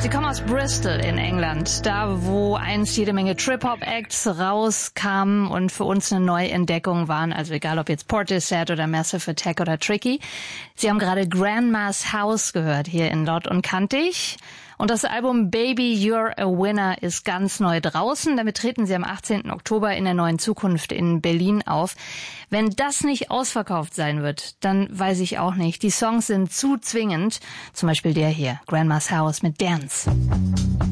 Sie kommen aus Bristol in England, da wo einst jede Menge Trip-Hop-Acts rauskamen und für uns eine Neuentdeckung waren, also egal ob jetzt Portishead oder Massive Attack oder Tricky. Sie haben gerade Grandma's House gehört hier in Laut und Kantig. Und das Album Baby You're a Winner ist ganz neu draußen. Damit treten sie am 18. Oktober in der Neuen Zukunft in Berlin auf. Wenn das nicht ausverkauft sein wird, dann weiß ich auch nicht. Die Songs sind zu zwingend. Zum Beispiel der hier, Grandma's House mit Dance.